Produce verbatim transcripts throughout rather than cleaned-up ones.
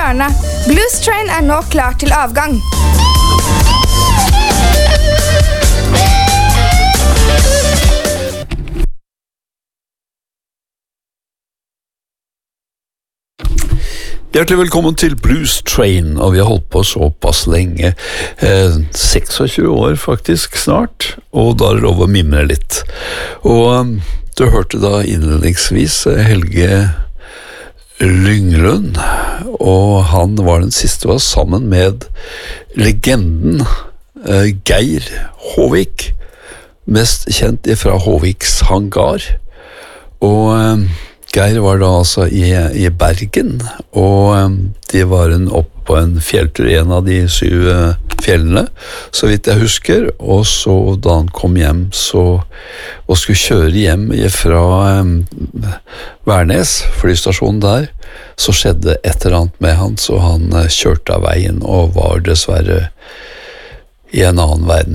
dørene. Blues Train er nå klar til avgang. Hjertelig velkommen til Blues Train, og vi har holdt på såpass lenge, eh, seksogtjue år faktisk snart, og da er det lov å mimre litt. Og um, du hørte da innledningsvis Helge Lynglund, og han var den siste var sammen med legenden eh, Geir Håvik, mest kjent fra Håviks hangar, og um, Geir var da altså i, i Bergen, og um, de var en opp på en fjelltur, en av de syv uh, fjellene, så vidt jeg husker, og så da han kom hjem så, og skulle kjøre hjem fra um, Værnes, flystasjonen der, så skjedde et eller annet med han, så han uh, kjørte av veien og var dessverre i en annen verden.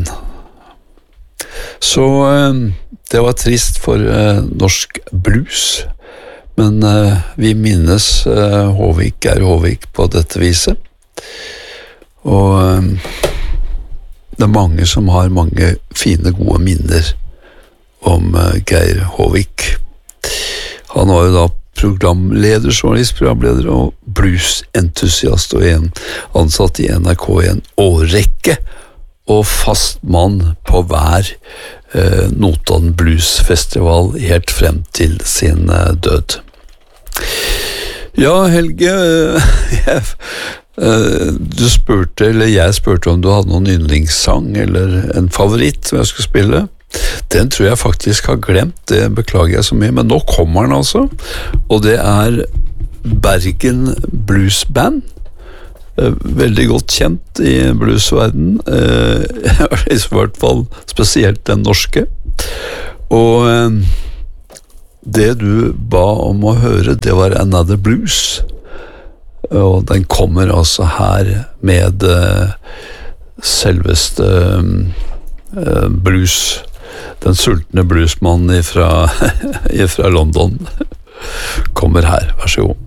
Så um, det var trist for uh, norsk blues, men uh, vi minnes uh, Håvik, Geir Håvik på dette viset. Og um, det er mange som har mange fine, gode minner om uh, Geir Håvik. Han var jo da programleder, journalist, programleder og bluesentusiast, og en ansatt i N R K i en årrekke, og fast mann på hver uh, Notodden Blues Festival helt frem til sin uh, død. Ja, Helge, jeg, du spurte, eller jeg spurte om du hadde noen yndlingssang eller en favoritt som jeg skulle spille. Den tror jeg faktisk har glemt, det beklager jeg så mye, men nå kommer den altså, og det er Bergen Blues Band. Veldig godt kjent i bluesverden, i hvert fall spesielt den norske, og det du ba om å høre, det var Another Blues, og den kommer altså her med uh, selveste uh, blues, den sultne bluesmannen fra, fra London, kommer her, vær så god.